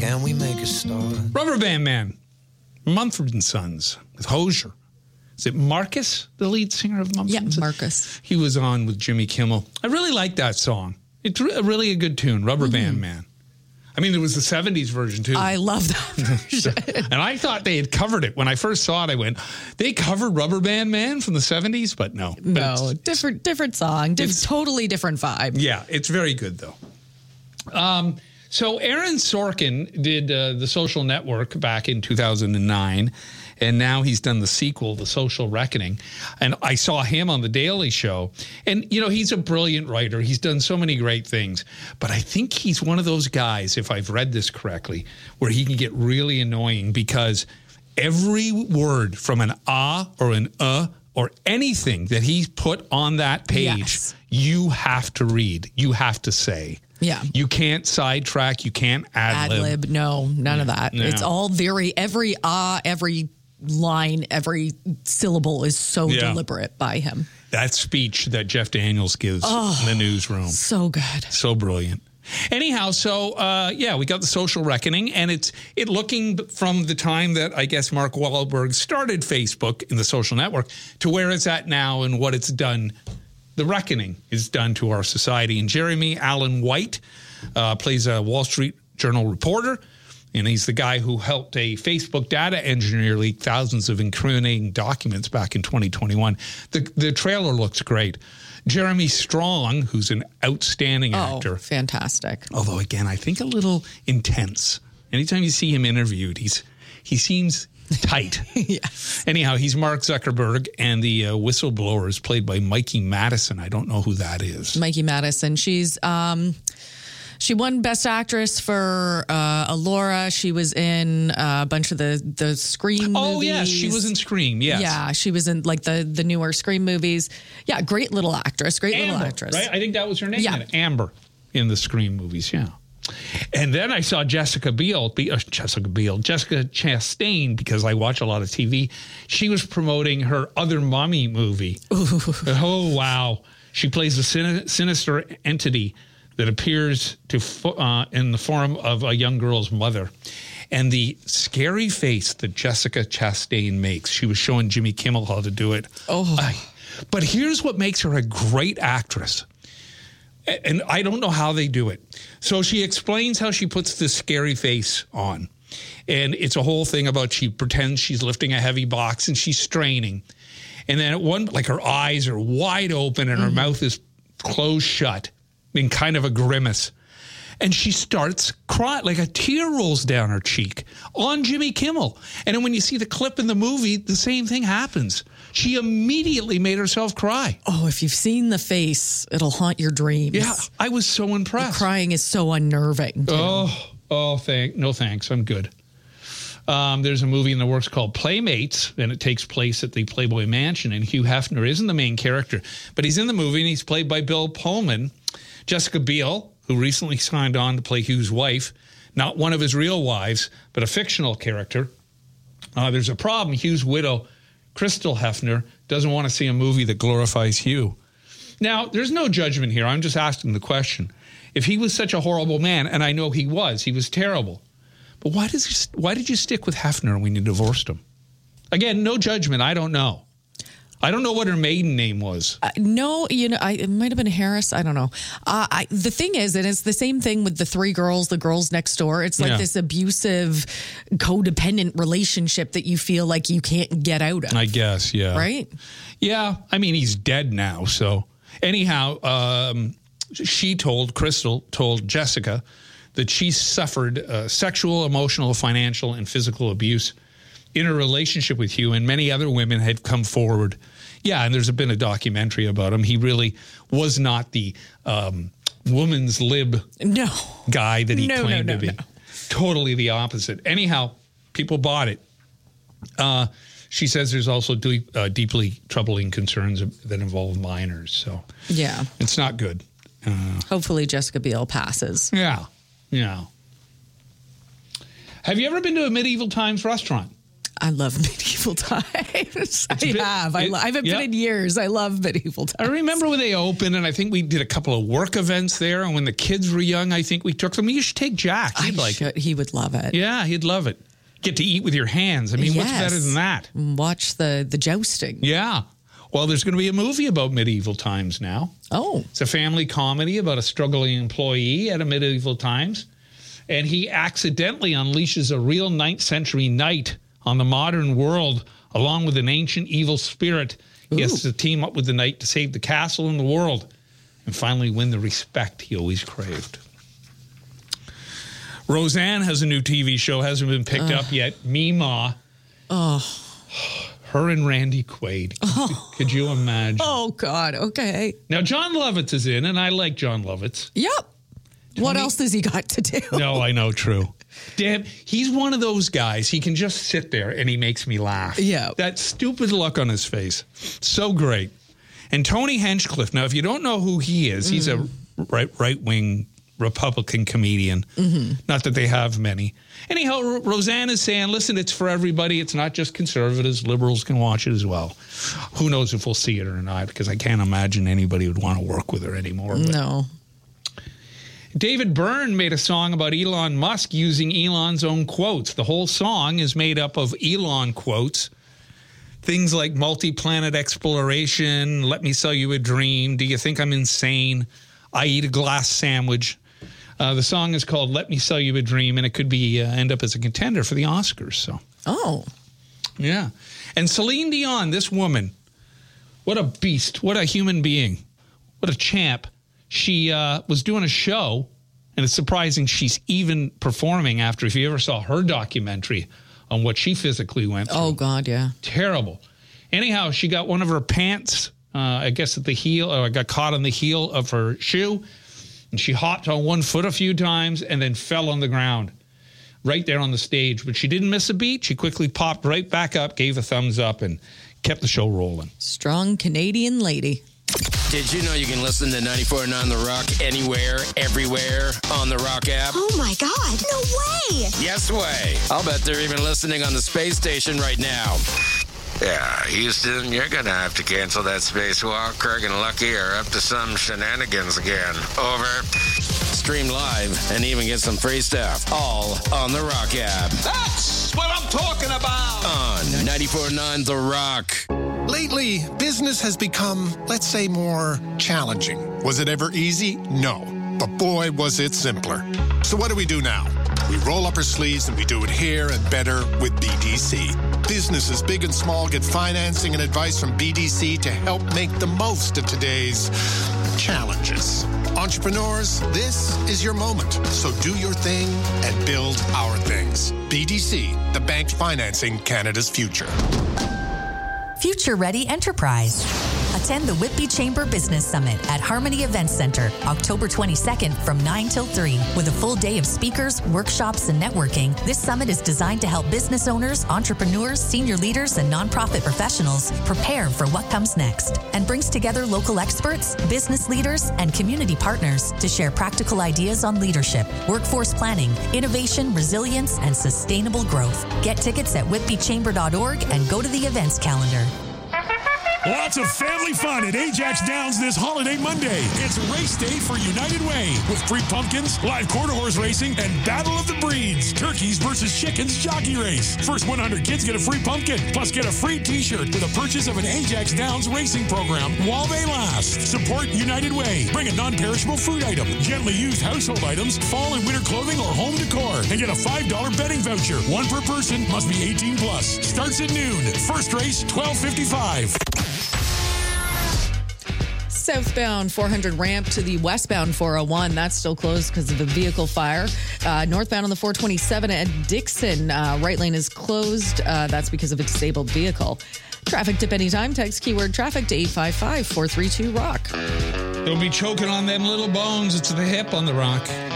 Can we make a start? Rubber Band Man, Mumford & Sons with Hozier. Is it Marcus, the lead singer of Mumford & Sons? Yeah, Marcus. He was on with Jimmy Kimmel. I really like that song. It's really a good tune, Rubber Band Man. I mean, there was the 70s version, too. I love that version. And I thought they had covered it. When I first saw it, I went, they covered Rubber Band Man from the 70s? But no. No, different song. Totally different vibe. Yeah, it's very good, though. So Aaron Sorkin did The Social Network back in 2009, and now he's done the sequel, The Social Reckoning. And I saw him on The Daily Show. And, you know, he's a brilliant writer. He's done so many great things. But I think he's one of those guys, if I've read this correctly, where he can get really annoying because every word from an or an or anything that he's put on that page, you have to read. You have to say. Yeah. You can't sidetrack. You can't ad-lib. No, none of that. No. It's all every line, every syllable is so deliberate by him. That speech that Jeff Daniels gives in the newsroom. So good. So brilliant. Anyhow, so, we got The Social Reckoning, and it looking from the time that I guess Mark Wahlberg started Facebook in The Social Network to where it's at now and what it's done. The reckoning is done to our society. And Jeremy Allen White plays a Wall Street Journal reporter, and he's the guy who helped a Facebook data engineer leak thousands of incriminating documents back in 2021. The trailer looks great. Jeremy Strong, who's an outstanding actor. Fantastic. Although, again, I think a little intense. Anytime you see him interviewed, he seems tight. Yes. Anyhow, he's Mark Zuckerberg, and the whistleblower is played by Mikey Madison. I don't know who that is. Mikey Madison. She won Best Actress for Alora. She was in a bunch of the Scream movies. Oh, yes, she was in Scream, yes. Yeah, she was in like the newer Scream movies. Yeah, great little actress. Little actress. Right? I think that was her name. Yeah. Amber in the Scream movies, yeah. And then I saw Jessica Chastain, because I watch a lot of TV. She was promoting her Other Mommy movie. Ooh. Oh, wow. She plays a sinister entity that appears in the form of a young girl's mother. And the scary face that Jessica Chastain makes, she was showing Jimmy Kimmel how to do it. But here's what makes her a great actress. And I don't know how they do it. So she explains how she puts this scary face on. And it's a whole thing about she pretends she's lifting a heavy box and she's straining. And then her eyes are wide open and her mouth is closed shut in kind of a grimace. And she starts crying, like a tear rolls down her cheek on Jimmy Kimmel. And then when you see the clip in the movie, the same thing happens. She immediately made herself cry. Oh, if you've seen the face, it'll haunt your dreams. Yeah, I was so impressed. The crying is so unnerving, too. No thanks, I'm good. There's a movie in the works called Playmates, and it takes place at the Playboy Mansion, and Hugh Hefner isn't the main character, but he's in the movie, and he's played by Bill Pullman. Jessica Biel, who recently signed on to play Hugh's wife, not one of his real wives, but a fictional character. There's a problem. Hugh's widow, Crystal Hefner, doesn't want to see a movie that glorifies Hugh. Now, there's no judgment here. I'm just asking the question. If he was such a horrible man, and I know he was terrible, but why did you stick with Hefner when you divorced him? Again, no judgment. I don't know. I don't know what her maiden name was. No, it might have been Harris. I don't know. The thing is, and it's the same thing with the the girls next door. It's like this abusive, codependent relationship that you feel like you can't get out of. I guess, yeah. Right? Yeah. I mean, he's dead now. So anyhow, Crystal told Jessica that she suffered sexual, emotional, financial, and physical abuse in her relationship with Hugh, and many other women had come forward. Yeah, and there's been a documentary about him. He really was not the woman's lib guy that he claimed to be. No. Totally the opposite. Anyhow, people bought it. She says there's also deeply troubling concerns that involve minors. So yeah, it's not good. Hopefully Jessica Biel passes. Yeah. Have you ever been to a Medieval Times restaurant? I love Medieval Times. I haven't been in years. I love Medieval Times. I remember when they opened, and I think we did a couple of work events there. And when the kids were young, I think we took them. You should take Jack. He'd like it. He would love it. Yeah, he'd love it. Get to eat with your hands. I mean, what's better than that? Watch the jousting. Yeah. Well, there's going to be a movie about medieval times now. Oh. It's a family comedy about a struggling employee at a medieval times. And he accidentally unleashes a real 9th century knight on the modern world, along with an ancient evil spirit. He has to team up with the knight to save the castle and the world, and finally win the respect he always craved. Roseanne has a new TV show, hasn't been picked up yet. Mima. Oh. Her and Randy Quaid. Could you imagine? Oh, God. Okay. Now, John Lovitz is in, and I like John Lovitz. Yep. What else has he got to do? No, I know, true. Damn, he's one of those guys. He can just sit there and he makes me laugh. Yeah. That stupid look on his face. So great. And Tony Hinchcliffe. Now, if you don't know who he is, he's a right-wing Republican comedian. Not that they have many. Anyhow, Roseanne is saying, listen, it's for everybody. It's not just conservatives. Liberals can watch it as well. Who knows if we'll see it or not, because I can't imagine anybody would want to work with her anymore. No. David Byrne made a song about Elon Musk using Elon's own quotes. The whole song is made up of Elon quotes. Things like multi-planet exploration, let me sell you a dream, do you think I'm insane, I eat a glass sandwich. The song is called Let Me Sell You a Dream, and it could be end up as a contender for the Oscars. So, yeah. And Celine Dion, this woman, what a beast, what a human being, what a champ. She was doing a show, and it's surprising she's even performing after, if you ever saw her documentary on what she physically went through. Oh, God, yeah. Terrible. Anyhow, she got one of her pants, I guess at the heel, or got caught on the heel of her shoe, and she hopped on one foot a few times and then fell on the ground right there on the stage. But she didn't miss a beat. She quickly popped right back up, gave a thumbs up, and kept the show rolling. Strong Canadian lady. Did you know you can listen to 94.9 The Rock anywhere, everywhere on the Rock app? Oh, my God. No way. Yes way. I'll bet they're even listening on the space station right now. Yeah, Houston, you're going to have to cancel that spacewalk. Craig and Lucky are up to some shenanigans again. Over. Stream live and even get some free stuff. All on the Rock app. That's what I'm talking about. On 94.9 The Rock. Lately, business has become, let's say, more challenging. Was it ever easy? No. But boy, was it simpler. So what do we do now? We roll up our sleeves and we do it here and better with BDC. Businesses big and small get financing and advice from BDC to help make the most of today's challenges. Entrepreneurs, this is your moment. So do your thing and build our things. BDC, the bank financing Canada's future. Future Ready Enterprise. Attend the Whitby Chamber Business Summit at Harmony Events Center, October 22nd from 9 till 3. With a full day of speakers, workshops, and networking, this summit is designed to help business owners, entrepreneurs, senior leaders, and nonprofit professionals prepare for what comes next, and brings together local experts, business leaders, and community partners to share practical ideas on leadership, workforce planning, innovation, resilience, and sustainable growth. Get tickets at whitbychamber.org and go to the events calendar. Lots of family fun at Ajax Downs this holiday Monday. It's race day for United Way with free pumpkins, live quarter horse racing, and Battle of the Breeds. Turkeys versus chickens jockey race. First 100 kids get a free pumpkin, plus get a free t-shirt with a purchase of an Ajax Downs racing program while they last. Support United Way. Bring a non-perishable food item, gently used household items, fall and winter clothing, or home decor, and get a $5 betting voucher. One per person, must be 18 plus. Starts at noon. First race, $12.55. Southbound 400 ramp to the westbound 401. That's still closed because of a vehicle fire. Northbound on the 427 at Dixon, right lane is closed. That's because of a disabled vehicle. Traffic tip anytime. Text keyword traffic to 855-432-ROCK. Don't be choking on them little bones. It's the hip on the Rock.